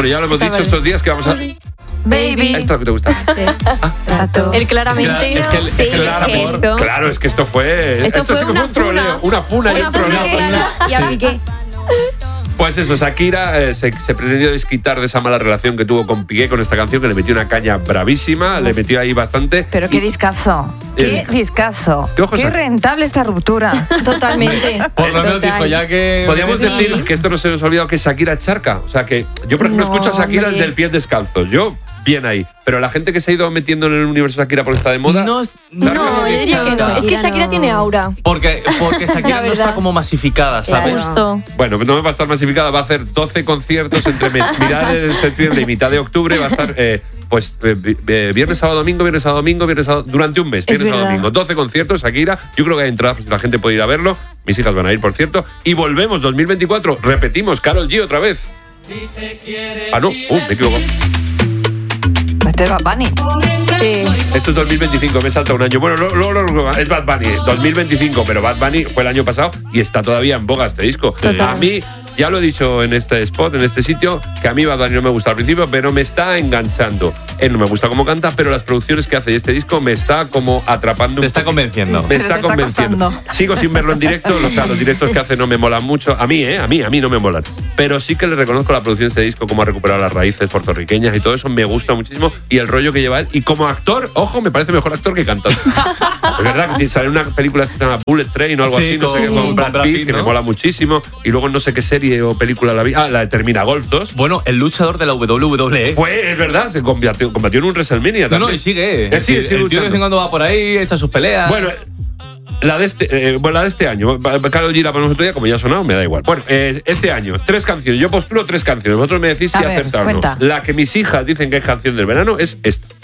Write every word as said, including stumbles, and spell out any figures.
Bueno, ya lo hemos dicho estos días que vamos a... Baby. ¿Esto es lo que te gusta? Sí. Ah. Él claramente. Es que, es que, es que sí, claro, es que esto, claro, es que esto fue. Esto Esto, fue sí que una fue un troleo. funa. Una funa y Una un troleo. funa y a Piqué. Pues eso, Shakira eh, se, se pretendió desquitar de esa mala relación que tuvo con Piqué con esta canción, que le metió una caña bravísima, le metió ahí bastante. Pero qué y- discazo. Eh, Qué discazo. ¿Qué ojos Qué ha- rentable esta ruptura. Totalmente. Por lo menos Total. dijo, ya que... Podríamos Sí. decir que esto no se nos ha olvidado que Shakira es charca. O sea que yo, por ejemplo, No, escucho a Shakira hombre. desde el pie descalzo. Yo, bien ahí. Pero la gente que se ha ido metiendo en el universo Shakira porque está de moda. No, ¿sabes No, lo que yo diría que no. Es que Shakira no. tiene aura. Porque, porque La Shakira no verdad. está como masificada, ¿sabes? Claro. Justo. Bueno, no me va a estar masificada, va a hacer doce conciertos entre me- mitad de septiembre y mitad de octubre. Va a estar, eh, pues, eh, vi- eh, viernes, sábado, domingo, viernes, sábado, domingo, viernes, sábado, durante un mes, Es viernes, sábado, verdad. domingo. doce conciertos, Shakira. Yo creo que hay entradas, pues, la gente puede ir a verlo. Mis hijas van a ir, por cierto. Y volvemos, dos mil veinticuatro, repetimos, Karol G otra vez. Ah, no, uh, me equivoco. Este es Bad Bunny. Sí. Esto es dos mil veinticinco, me salta un año. Bueno, luego luego- luego- es Bad Bunny, dos mil veinticinco, pero Bad Bunny fue el año pasado y está todavía en boga este disco. Total. A mí, ya lo he dicho en este spot, en este sitio, que a mí Bad Bunny no me gusta al principio, pero me está enganchando. Él no me gusta cómo canta, pero las producciones que hace y este disco me está como atrapando. Te un está poquito. convenciendo. Me Pero está te está convenciendo. costando. Sigo sin verlo en directo, o sea, los directos que hace no me molan mucho. A mí, ¿eh? A mí, a mí no me molan. Pero sí que le reconozco la producción de este disco, cómo ha recuperado las raíces puertorriqueñas y todo eso me gusta muchísimo. Y el rollo que lleva él. Y como actor, ojo, me parece mejor actor que cantante. Es verdad que sale una película que se llama Bullet Train o algo Sí, así, no sé con- qué, con con Brad Brad Pitt, Pitt, que me ¿no? mola muchísimo. Y luego no sé qué serie o película la vi. Ah, la de Termina Golf dos. Bueno, el luchador de la W W E. Fue, es verdad, se combatió, combatió en un WrestleMania No, también. no, y sigue. Eh, sigue, el sigue el tío de vez luchando. en cuando va por ahí, echa sus peleas. Bueno, la de este, eh, bueno, la de este año. Karol G la ponemos otro día, como ya ha sonado, me da igual. Bueno, eh, este año, tres canciones. Yo postulo tres canciones. Vosotros me decís A si ver, acertar o no. cuenta. La que mis hijas dicen que es canción del verano es esta.